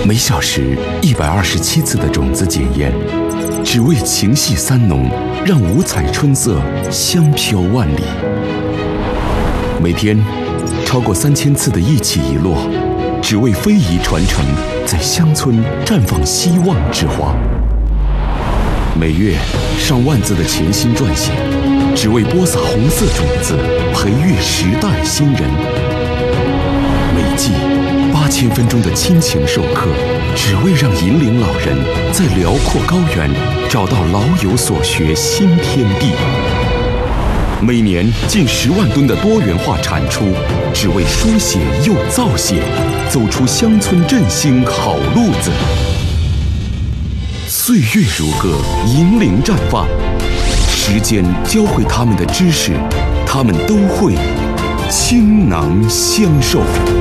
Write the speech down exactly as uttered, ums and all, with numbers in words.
每小时一百二十七次的种子检验，只为情系三农，让五彩春色香飘万里。每天超过三千次的一起一落，只为非遗传承，在乡村绽放希望之花。每月上万字的潜心撰写，只为播撒红色种子，培育时代新人。每季八千分钟的亲情授课，只为让引领老人在辽阔高原找到老有所学新天地。每年近十万吨的多元化产出，只为书写又造写，走出乡村振兴好路子。岁月如歌，银铃绽放，时间教会他们的知识，他们都会倾囊相授。